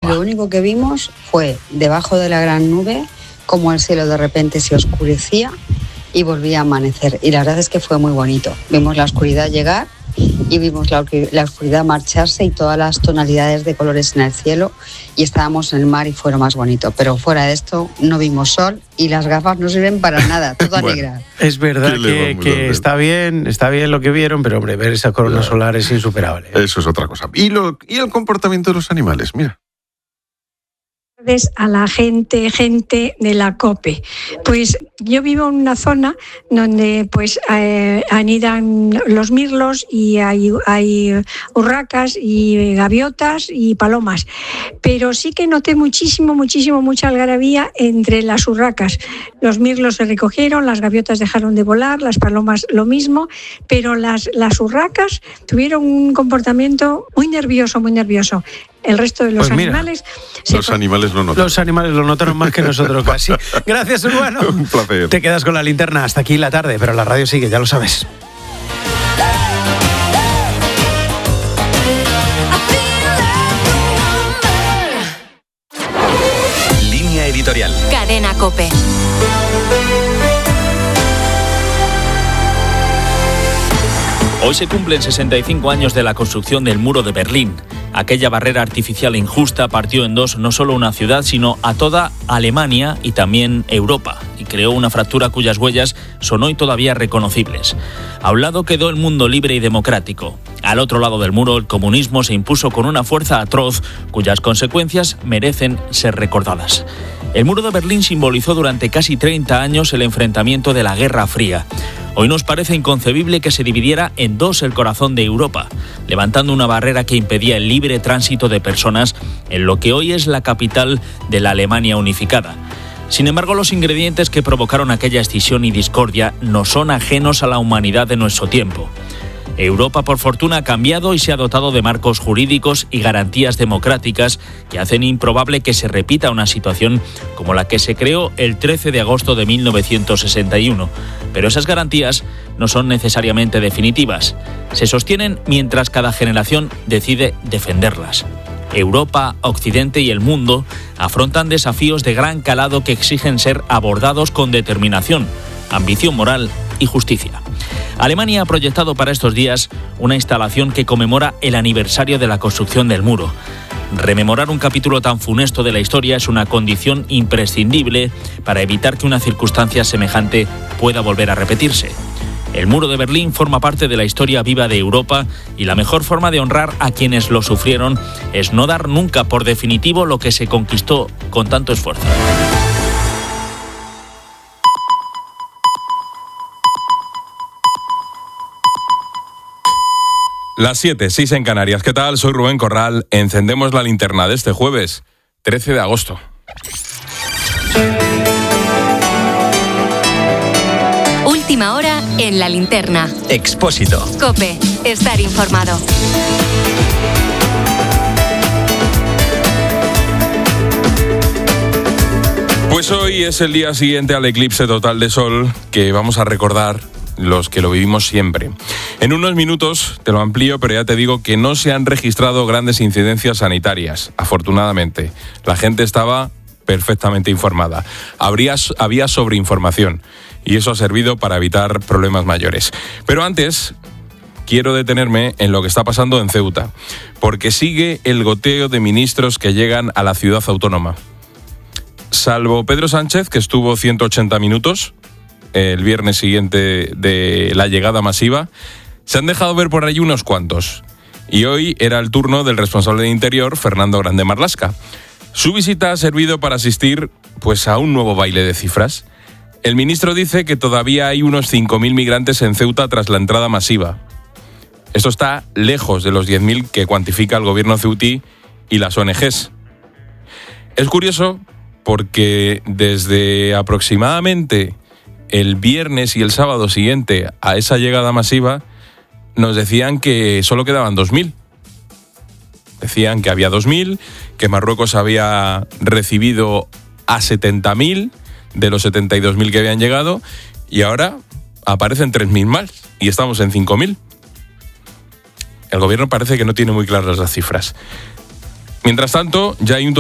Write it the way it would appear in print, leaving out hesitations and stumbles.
Lo único que vimos fue debajo de la gran nube como el cielo de repente se oscurecía y volvía a amanecer. Y la verdad es que fue muy bonito. Vimos la oscuridad llegar y vimos la oscuridad marcharse y todas las tonalidades de colores en el cielo, y estábamos en el mar y fue lo más bonito. Pero fuera de esto no vimos sol y las gafas no sirven para nada, todo a negrar. Es verdad que está bien lo que vieron, pero hombre, ver esa corona solar es insuperable. Eso es otra cosa. ¿Y el comportamiento de los animales? Mira. A la gente de la COPE. Pues yo vivo en una zona donde pues anidan los mirlos y hay urracas y gaviotas y palomas, pero sí que noté mucha algarabía entre las urracas. Los mirlos se recogieron, las gaviotas dejaron de volar, las palomas lo mismo, pero las urracas tuvieron un comportamiento muy nervioso. El resto de los animales... Los animales lo notaron. Los animales lo notaron más que nosotros casi. Gracias, Urbano. Un placer. Te quedas con la linterna hasta aquí la tarde, pero la radio sigue, ya lo sabes. Línea editorial. Cadena COPE. Hoy se cumplen 65 años de la construcción del Muro de Berlín. Aquella barrera artificial e injusta partió en dos no solo una ciudad, sino a toda Alemania y también Europa, y creó una fractura cuyas huellas son hoy todavía reconocibles. A un lado quedó el mundo libre y democrático. Al otro lado del muro, el comunismo se impuso con una fuerza atroz, cuyas consecuencias merecen ser recordadas. El Muro de Berlín simbolizó durante casi 30 años el enfrentamiento de la Guerra Fría. Hoy nos parece inconcebible que se dividiera en dos el corazón de Europa, levantando una barrera que impedía el libre tránsito de personas en lo que hoy es la capital de la Alemania unificada. Sin embargo, los ingredientes que provocaron aquella escisión y discordia no son ajenos a la humanidad de nuestro tiempo. Europa, por fortuna, ha cambiado y se ha dotado de marcos jurídicos y garantías democráticas que hacen improbable que se repita una situación como la que se creó el 13 de agosto de 1961. Pero esas garantías no son necesariamente definitivas. Se sostienen mientras cada generación decide defenderlas. Europa, Occidente y el mundo afrontan desafíos de gran calado que exigen ser abordados con determinación, ambición moral y justicia. Alemania ha proyectado para estos días una instalación que conmemora el aniversario de la construcción del muro. Rememorar un capítulo tan funesto de la historia es una condición imprescindible para evitar que una circunstancia semejante pueda volver a repetirse. El Muro de Berlín forma parte de la historia viva de Europa y la mejor forma de honrar a quienes lo sufrieron es no dar nunca por definitivo lo que se conquistó con tanto esfuerzo. Las 7:06 en Canarias. ¿Qué tal? Soy Rubén Corral. Encendemos la linterna de este jueves, 13 de agosto. Última hora en la linterna. Expósito. COPE. Estar informado. Pues hoy es el día siguiente al eclipse total de sol que vamos a recordar los que lo vivimos siempre. En unos minutos te lo amplío, pero ya te digo que no se han registrado grandes incidencias sanitarias, afortunadamente. La gente estaba perfectamente informada. Había sobreinformación y eso ha servido para evitar problemas mayores. Pero antes quiero detenerme en lo que está pasando en Ceuta, porque sigue el goteo de ministros que llegan a la ciudad autónoma. Salvo Pedro Sánchez, que estuvo 180 minutos el viernes siguiente de la llegada masiva, se han dejado ver por allí unos cuantos. Y hoy era el turno del responsable de Interior, Fernando Grande Marlaska. Su visita ha servido para asistir pues, a un nuevo baile de cifras. El ministro dice que todavía hay unos 5.000 migrantes en Ceuta tras la entrada masiva. Esto está lejos de los 10.000 que cuantifica el gobierno ceutí y las ONGs. Es curioso porque desde aproximadamente el viernes y el sábado siguiente a esa llegada masiva nos decían que solo quedaban 2.000. Decían que había 2.000, que Marruecos había recibido a 70.000 de los 72.000 que habían llegado y ahora aparecen 3.000 más y estamos en 5.000. El gobierno parece que no tiene muy claras las cifras. Mientras tanto, ya hay un